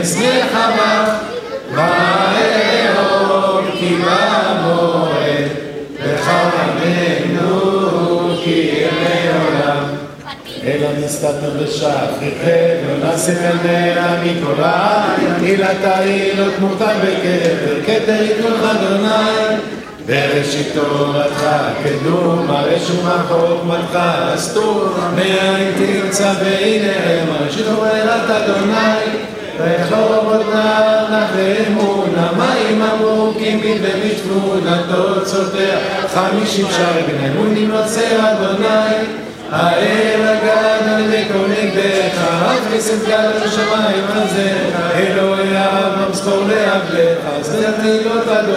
ושמחה ואהוב כי במועד וחמנו כי ימי עולם אלא נסתתר בשחריכם לא נעשמנה מקולה תהילתה היא לא תמותה בכתר כתר יתנוך אדוני בראשית תורתך קדום הרש ומחוק מלך אסתור מאין תרצה בעיניהם ראשית תורת אדוני רחוב אותה נחמונה מים עמוקים ומשפונה תוצאותיה 50 שערי בני אמונים נוצר אדוני האל הגדול לכל נגדך רק כסף גדול שמיים עזך אלוהי אברהם זכור לעבדך שדה תהילות אדוני